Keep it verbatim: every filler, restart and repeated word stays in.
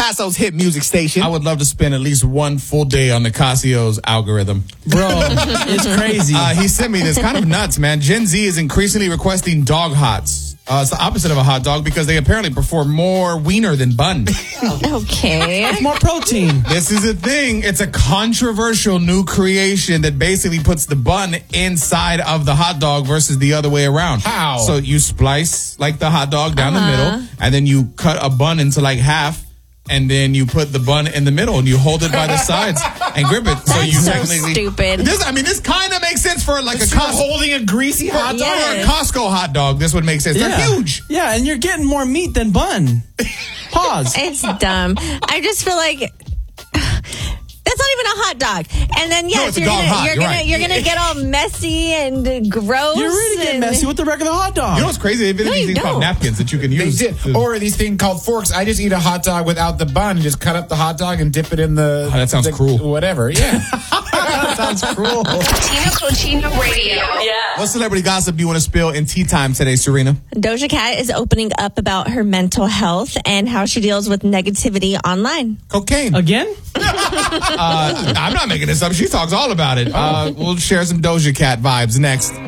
Casso's hit music station. I would love to spend at least one full day on the Casio's algorithm. Bro, it's crazy. Uh, he sent me this. Kind of nuts, man. Gen Z is increasingly requesting dog hots. Uh, it's the opposite of a hot dog because they apparently prefer more wiener than bun. Okay. It's more protein. This is a thing. It's a controversial new creation that basically puts the bun inside of the hot dog versus the other way around. How? So you splice like the hot dog down Uh-huh. the middle, and then you cut a bun into like half, and then you put the bun in the middle, and you hold it by the sides and grip it. So you so technically stupid. This, I mean, this kind of makes sense for like a So you're Costco holding a greasy hot dog. Yeah. or a Costco hot dog. This would make sense. They're huge. Yeah, and you're getting more meat than bun. Pause. It's dumb. I just feel like that's not even a hot dog. And then yes, it's a you're dog gonna hot, you're you're gonna right. you're gonna get all messy and gross. You're really getting and- messy with the regular hot dog. You know what's crazy? They've been No, these you things called don't. napkins that you can They use. did. to- Or these things called forks. I just eat a hot dog without the bun and just cut up the hot dog and dip it in the... Oh, that sounds the- cruel. Whatever, yeah. that sounds cruel. Tina Cochino Radio. What celebrity gossip do you want to spill in tea time today, Serena? Doja Cat is opening up about her mental health and how she deals with negativity online. Cocaine. Again? Uh, I'm not making this up. She talks all about it. Uh, we'll share some Doja Cat vibes next.